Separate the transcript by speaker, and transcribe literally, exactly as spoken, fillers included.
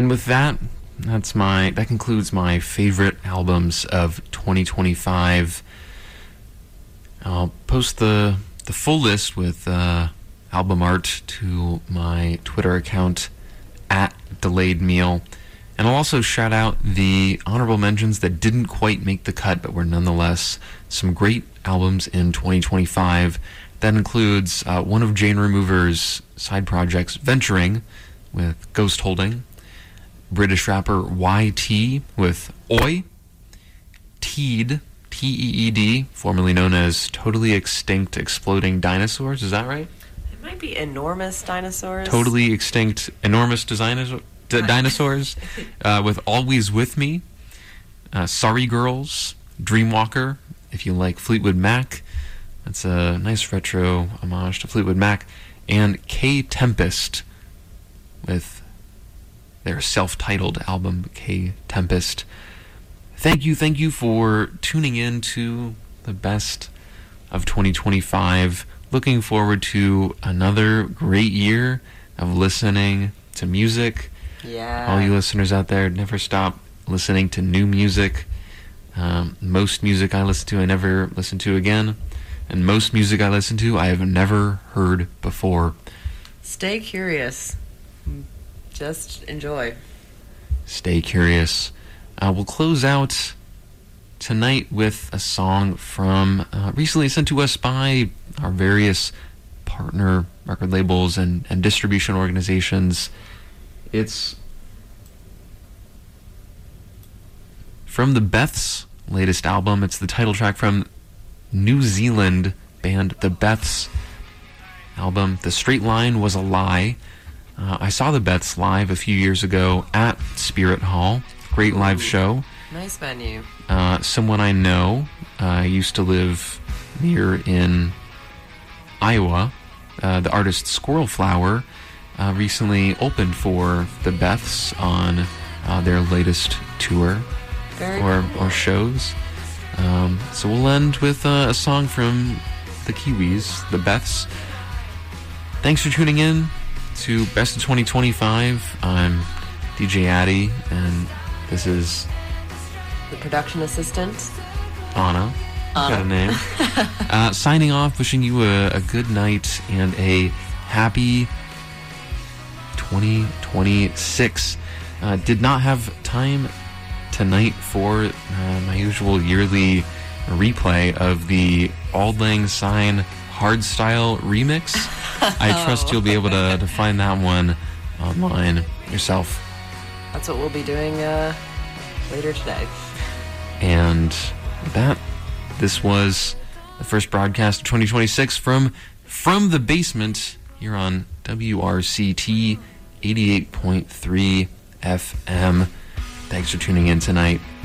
Speaker 1: with that, that's my that concludes my favorite albums of twenty twenty-five. I'll post the the full list with uh, album art to my Twitter account at Delayed Meal, and I'll also shout out the honorable mentions that didn't quite make the cut but were nonetheless some great albums in twenty twenty-five. That includes uh, one of Jane Remover's side projects, Venturing, with Ghost Holding, British rapper Y T with Oi, Teed, T E E D, formerly known as Totally Extinct Exploding Dinosaurs, is that right?
Speaker 2: It might be Enormous Dinosaurs.
Speaker 1: Totally Extinct Enormous Dinosaurs, d- dinosaurs uh, with Always With Me, uh, Sorry Girls, Dreamwalker, if you like Fleetwood Mac. That's a nice retro homage to Fleetwood Mac. And K Tempest with their self-titled album, K Tempest. Thank you, thank you for tuning in to the best of twenty twenty-five. Looking forward to another great year of listening to music.
Speaker 2: Yeah.
Speaker 1: All you listeners out there, never stop listening to new music. Um, most music I listen to, I never listen to again. And most music I listen to, I have never heard before.
Speaker 2: Stay curious. Just enjoy.
Speaker 1: Stay curious. Uh, we'll close out tonight with a song from uh, recently sent to us by our various partner record labels and, and distribution organizations. It's from the Beths' latest album. It's the title track from New Zealand band The Beths' album, The Straight Line Was a Lie. Uh, I saw The Beths live a few years ago at Spirit Hall. Great live
Speaker 2: Ooh,
Speaker 1: show.
Speaker 2: Nice venue.
Speaker 1: Uh, someone I know uh, used to live near in Iowa. Uh, the artist Squirrel Flower uh, recently opened for The Beths on uh, their latest tour
Speaker 2: Very
Speaker 1: or,
Speaker 2: cool.
Speaker 1: or shows. Um, so we'll end with uh, a song from the Kiwis, The Beths. Thanks for tuning in to Best of twenty twenty-five. I'm D J Addy, and this is
Speaker 2: The production assistant.
Speaker 1: Anna.
Speaker 2: Anna.
Speaker 1: Got a name. uh, signing off, wishing you a, a good night and a happy twenty twenty-six. Uh, did not have time tonight for uh, my usual yearly replay of the Auld Lang Syne Hardstyle remix. I trust you'll be able to, to find that one online yourself.
Speaker 2: That's what we'll be doing uh, later today.
Speaker 1: And that, this was the first broadcast of twenty twenty-six from From the Basement here on W R C T eighty-eight point three F M. Thanks for tuning in tonight.